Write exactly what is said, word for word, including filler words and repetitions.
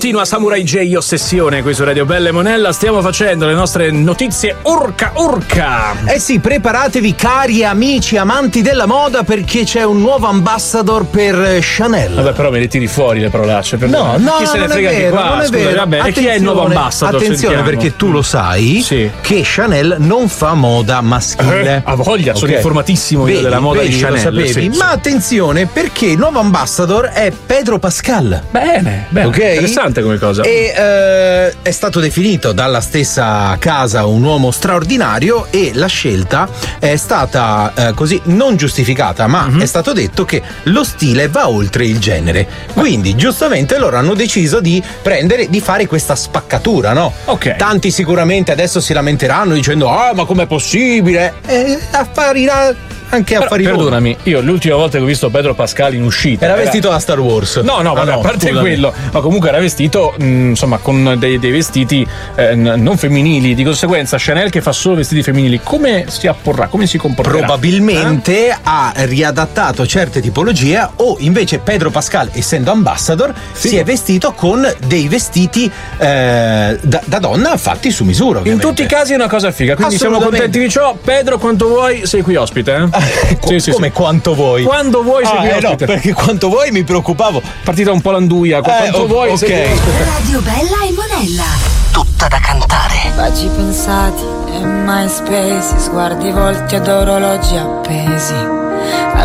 Continua Samurai J Ossessione qui su Radio Belle Monella. Stiamo facendo le nostre notizie urca urca. Eh sì, preparatevi cari amici amanti della moda, perché c'è un nuovo ambassador per Chanel. Vabbè, però me le tiri fuori le parolacce. Per No, no, chi se ne non frega è vero, anche qua? non è Scusa, vero. vabbè, e chi è il nuovo ambassador? Attenzione, Sentiamo. perché tu lo sai Sì. che Chanel non fa moda maschile. Eh, ha voglia, sono Ok. informatissimo io Vedi, della moda vedi, di lo Chanel. sapevi? Sì, Ma attenzione, perché il nuovo ambassador è Pedro Pascal. Bene, bene. Ok? Interessante come cosa. E eh, è stato definito dalla stessa casa un uomo straordinario, e la scelta è stata eh, così non giustificata, ma Mhm. è stato detto che lo stile va oltre il genere. Quindi giustamente loro hanno deciso di prendere, di fare questa spaccatura, no? Ok. Tanti sicuramente adesso si lamenteranno dicendo ah, ma com'è possibile? Eh, apparirà anche Però, affari loro. perdonami, io l'ultima volta che ho visto Pedro Pascal in uscita Era vestito da Star Wars. No, no, Ah, vabbè, a parte scusami. quello, ma comunque era vestito, mh, insomma, con dei, dei vestiti eh, n- non femminili. Di conseguenza, Chanel, che fa solo vestiti femminili, come si apporrà? Come si comporterà? Probabilmente eh? ha riadattato certe tipologie, o invece Pedro Pascal, essendo ambassador, Sì. si è vestito con dei vestiti eh, da, da donna fatti su misura. In ovviamente. tutti i casi è una cosa figa, quindi siamo Assolutamente. contenti di ciò. Pedro, quanto vuoi, sei qui ospite, eh? Co- Sì, sì, come sì. quanto vuoi? Quando vuoi sei Ah, qui eh, no, ospite. perché quanto vuoi mi preoccupavo. Partita un po' l'anduia, quanto oh, vuoi sei ok. qui ospite. Radio Bella e Monella. Tutta da cantare. Baci pensati e mai spesi, sguardi volti ad orologi appesi.